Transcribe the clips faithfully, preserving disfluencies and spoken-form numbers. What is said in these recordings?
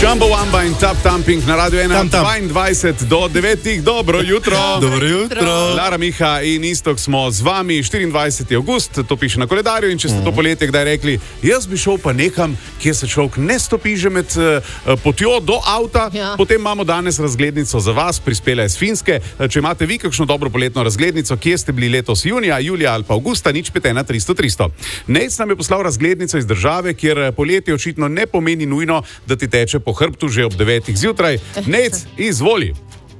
Jumbo Wamba in Tap Tamping na Radio ena, dvaindvajset do devetih. Dobro jutro. Dobro jutro. Lara, Miha in Istok smo z vami. štiriindvajseti avgust, to piše na koledarju, in če ste mm. to poletje kdaj rekli, jaz bi šel pa nekam, kjer se človek ne stopi že med uh, potjo do avta, ja. Potem imamo danes razglednico za vas, prispela je z Finske. Če imate vi kakšno dobro poletno razglednico, kje ste bili letos junija, julija ali pa avgusta, nič pet ena tristo tristo. Nejc nam je poslal razglednico iz države, kjer poletje očitno ne pomeni nujno, da ti teče po hrbtu že ob devetih zjutraj. Nejc, izvoli.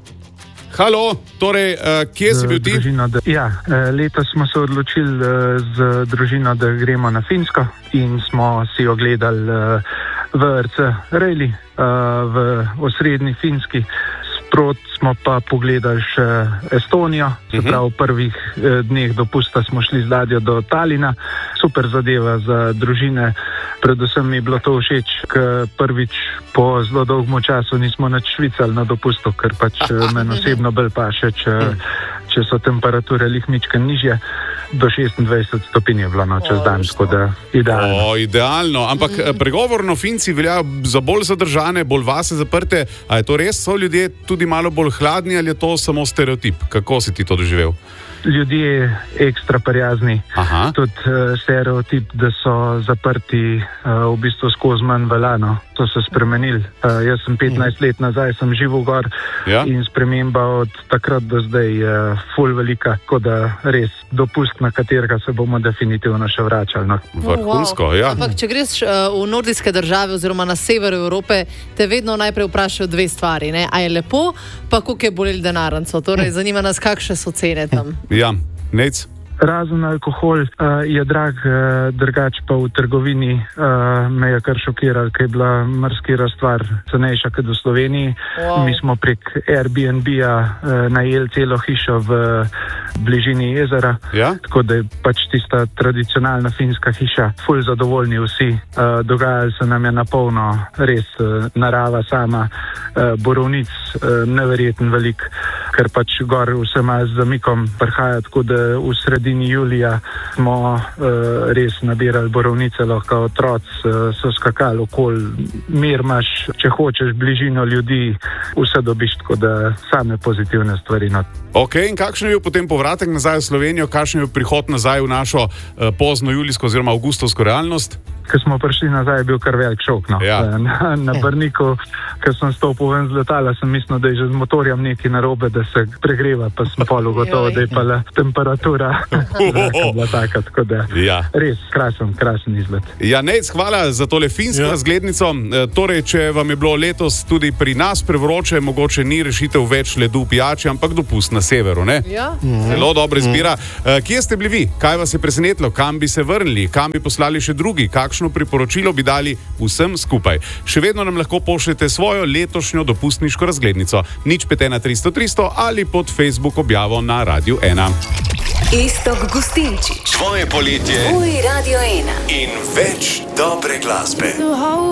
Halo, torej, uh, kje si bil ti? Družino, da, ja, letos smo se odločili uh, z družino, da gremo na Finsko in smo si ogledali uh, V R C Rally uh, v osrednji Finski. Sprot smo pa pogledali še Estonijo, se pravi v prvih eh, dneh dopusta smo šli z ladjo do Talina. Super zadeva za družine, predvsem mi je bilo to všeč, ker prvič po zelo dolgem času nismo nič švicali na dopustu, ker pač meni osebno bolj paše, če, če so temperature lih mička nižje. Do šestindvajset stopinj je bilo no, čez dan, tako da idealno. O, idealno. Ampak pregovorno Finci velja za bolj zadržane, bolj vase zaprte. A je to res? So ljudje tudi malo bolj hladni ali je to samo stereotip? Kako si ti to doživel? Ljudje ekstra prijazni. Aha. Tudi uh, stereotip, da so zaprti uh, v bistvu skozi manj veljano. To so spremenili. Uh, jaz sem petnajst let nazaj, sem živel gor, ja. In sprememba od takrat do zdaj je uh, ful velika, tako da res dopust, na katerega se bomo definitivno še vračali. No. Vrhunsko, wow. Ja. Ampak če greš uh, v nordijske države oziroma na sever Evrope, te vedno najprej vprašajo dve stvari. Ne? A je lepo, pa koliko je bolel denarnico. Torej, zanima nas, kakšne so cene tam. Ja, Nejc. Razen alkohol uh, je drag, uh, drugač pa v trgovini uh, me je kar šokiral, ker je bila marsikera stvar cenejša kot v Sloveniji. Wow. Mi smo prek Airbnb-a uh, najeli celo hišo v bližini jezera, ja? Tako da je pač tista tradicionalna finska hiša. Ful zadovoljni vsi. Uh, dogajali se nam je na polno, res uh, narava sama, uh, borovnic uh, neverjeten velik, ker pač gor vse malo z zamikom prihaja, tako da v sredini julija smo uh, res nabirali borovnice, lahko otroci uh, so skakali okoli, mir imaš, če hočeš bližino ljudi, vse dobiš, tako da same pozitivne stvari. No. Ok, in kakšen je bil potem povratek nazaj v Slovenijo, kakšen je bil prihod nazaj v našo uh, pozno julijsko oziroma avgustovsko realnost? Ko smo prišli nazaj, je bil kar velik šok. No. Ja. Na, na Brniku, ko sem stopil ven z letala, sem mislil, da je že z motorjem nekaj narobe, da se pregreva, pa sem pol ugotovil, da je pa le temperatura bila taka, tako da ja. Res krasen, krasen izlet. Ja, Nejc, hvala za tole finsko ja. razglednico. E, torej, če vam je bilo letos tudi pri nas prevroče, mogoče ni rešitev več ledu pijači, ampak dopust na severu, ne? Ja. Zelo dobra izbira. E, kje ste bili vi? Kaj vas je presenetilo? Kam bi se vrnili? Kam bi poslali še drugi? Kakšno priporočilo bi dali vsem skupaj? Še vedno nam lahko pošljete svojo letošnjo dopustniško razglednico. nič pet ena tristo tristo ali pod Facebook objavo na Radio ena. Istok Gustinčič. Tvoje poletje. Tvoj Radio ena. In več dobre glasbe.